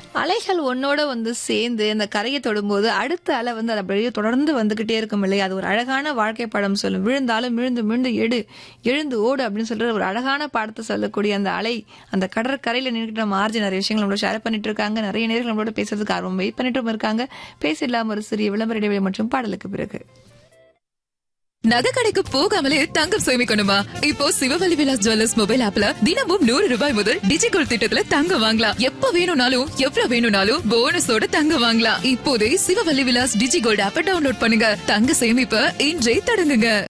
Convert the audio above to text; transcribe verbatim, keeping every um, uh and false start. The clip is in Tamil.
அலைகள் ஒன்னோட வந்து சேர்ந்து அந்த கரையை தொடும்போது அடுத்த அலை வந்து அது அப்படியே தொடர்ந்து வந்துகிட்டே இருக்கும் இல்லையா? அது ஒரு அழகான வாழ்க்கை பாடம் சொல்லும். விழுந்தாலும் விழுந்து விழுந்து எடு, எழுந்து ஓடு அப்படின்னு சொல்ற ஒரு அழகான பாடத்தை சொல்லக்கூடிய அந்த அலை, அந்த கடற்கரையில நின்றுட்டு நம்ம ஆர்ஜி நிறைய விஷயங்கள் நம்மளோட ஷேர் பண்ணிட்டு இருக்காங்க. நிறைய நேர்கள் நம்மளோட பேசுறதுக்கு ஆர்வம் வெயிட் பண்ணிட்டு இருக்காங்க. பேசிடலாம் ஒரு சிறிய விளம்பர இடைவெளி மற்றும் பாடலுக்கு பிறகு. நகை கடைக்கு போகாமலே தங்கம் சேமிக்கணுமா? இப்போ சிவவல்லி விலாஸ் ஜுவல்லர்ஸ் மொபைல் ஆப்ல தினமும் நூறு ரூபாய் முதல் டிஜிகோல்ட் திட்டத்துல தங்கம் வாங்கலாம். எப்ப வேணும்னாலும் எவ்வளவு வேணும்னாலும் போனஸோட தங்கம் வாங்கலாம். இப்போதே சிவவல்லி விலாஸ் டிஜிகோல்ட் ஆப்பை டவுன்லோட் பண்ணுங்க. தங்க சேமிப்ப இன்றே தொடங்குங்க.